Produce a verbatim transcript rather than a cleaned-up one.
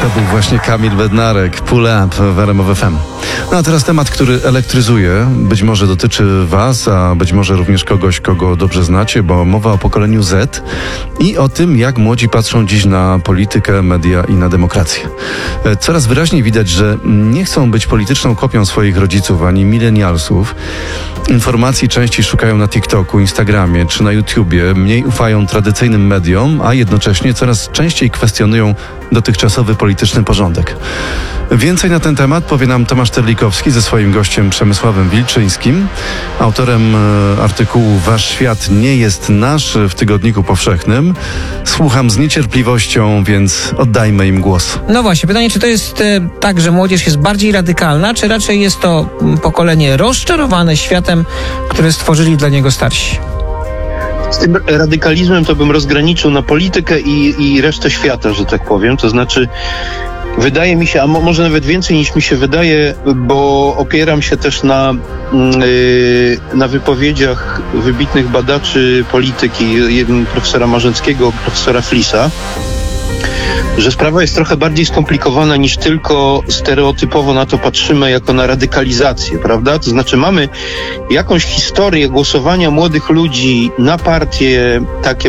To był właśnie Kamil Bednarek, Pull Up w R M F F M. No a teraz temat, który elektryzuje. Być może dotyczy was, a być może również kogoś, kogo dobrze znacie, bo mowa o pokoleniu Z i o tym, jak młodzi patrzą dziś na politykę, media i na demokrację. Coraz wyraźniej widać, że nie chcą być polityczną kopią swoich rodziców ani milenialsów. Informacji częściej szukają na TikToku, Instagramie czy na YouTubie, mniej ufają tradycyjnym mediom, a jednocześnie coraz częściej kwestionują dotychczasowy polityczny porządek. Więcej na ten temat powie nam Tomasz Terlikowski ze swoim gościem Przemysławem Wilczyńskim, autorem artykułu Wasz świat nie jest nasz w Tygodniku Powszechnym. Słucham z niecierpliwością, więc oddajmy im głos. No właśnie, pytanie, czy to jest e, tak, że młodzież jest bardziej radykalna, czy raczej jest to pokolenie rozczarowane światem, które stworzyli dla niego starsi? Z tym radykalizmem to bym rozgraniczył na politykę i, i resztę świata, że tak powiem. To znaczy, wydaje mi się, a mo, może nawet więcej niż mi się wydaje, bo opieram się też na, yy, na wypowiedziach wybitnych badaczy polityki, profesora Marzęckiego, profesora Flisa, że sprawa jest trochę bardziej skomplikowana niż tylko stereotypowo na to patrzymy jako na radykalizację, prawda? To znaczy mamy jakąś historię głosowania młodych ludzi na partie takie